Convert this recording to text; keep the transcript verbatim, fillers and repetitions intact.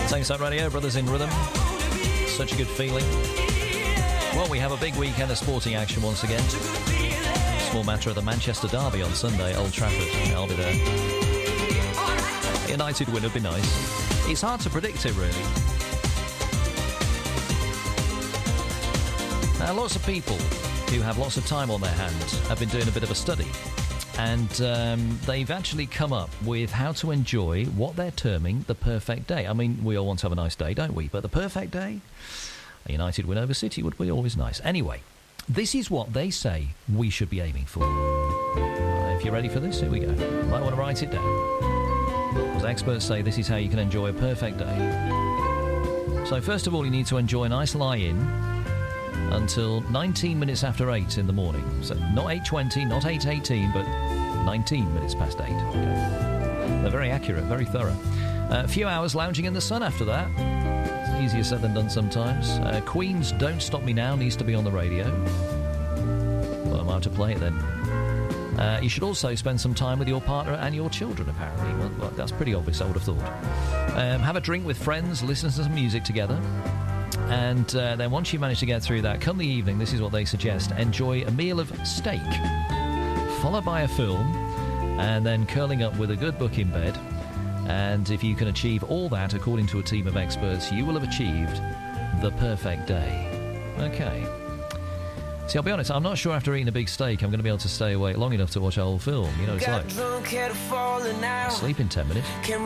Thanks, that Radio, Brothers in Rhythm. Such a good feeling. Well, we have a big weekend of sporting action once again. Small matter of the Manchester Derby on Sunday, Old Trafford. I'll be there. A United win would be nice. It's hard to predict it, really. Now, lots of people who have lots of time on their hands have been doing a bit of a study. And um, they've actually come up with how to enjoy what they're terming the perfect day. I mean, we all want to have a nice day, don't we? But the perfect day? A United win over City would be always nice. Anyway, this is what they say we should be aiming for. Uh, if you're ready for this, here we go. You might want to write it down. Because experts say this is how you can enjoy a perfect day. So first of all, you need to enjoy a nice lie-in until nineteen minutes after eight in the morning. So not eight twenty, not eight eighteen, but nineteen minutes past eight. Okay. They're very accurate, very thorough. Uh, a few hours lounging in the sun after that. It's easier said than done sometimes. Uh, Queen's Don't Stop Me Now needs to be on the radio. Well, I might have to play it then. Uh, you should also spend some time with your partner and your children, apparently. Well, well, that's pretty obvious, I would have thought. Um, have a drink with friends, listen to some music together. And uh, then once you manage to get through that, come the evening, this is what they suggest, enjoy a meal of steak, followed by a film, and then curling up with a good book in bed. And if you can achieve all that, according to a team of experts, you will have achieved the perfect day. Okay. See, I'll be honest, I'm not sure after eating a big steak I'm going to be able to stay awake long enough to watch a whole film. You know, it's like sleep in ten minutes.